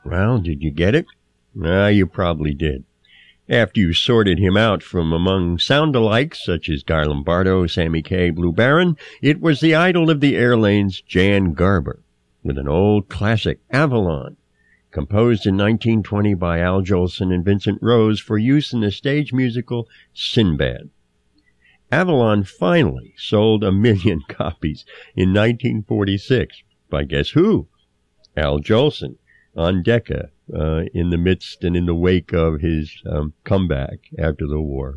Well, did you get it? You probably did. After you sorted him out from among sound-alikes such as Guy Lombardo, Sammy Kaye, Blue Baron, it was the idol of the airlanes, Jan Garber, with an old classic, Avalon, composed in 1920 by Al Jolson and Vincent Rose for use in the stage musical Sinbad. Avalon finally sold 1 million copies in 1946 by guess who? Al Jolson on Decca in the midst and in the wake of his comeback after the war.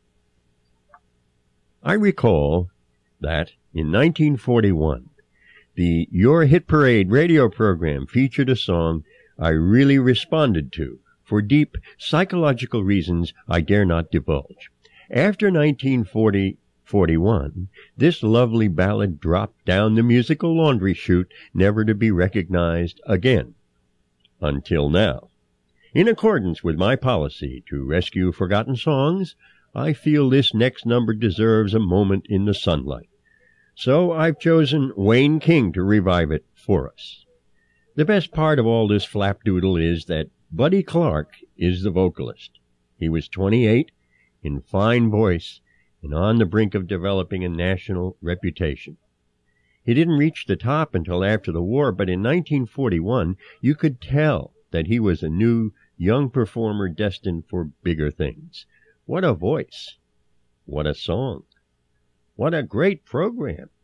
I recall that in 1941, the Your Hit Parade radio program featured a song I really responded to for deep psychological reasons I dare not divulge. After 1940-41, this lovely ballad dropped down the musical laundry chute, never to be recognized again. Until now. In accordance with my policy to rescue forgotten songs, I feel this next number deserves a moment in the sunlight. So I've chosen Wayne King to revive it for us. The best part of all this flapdoodle is that Buddy Clark is the vocalist. He was 28, in fine voice, and on the brink of developing a national reputation. He didn't reach the top until after the war, but in 1941 you could tell that he was a new, young performer destined for bigger things. What a voice! What a song! What a great program!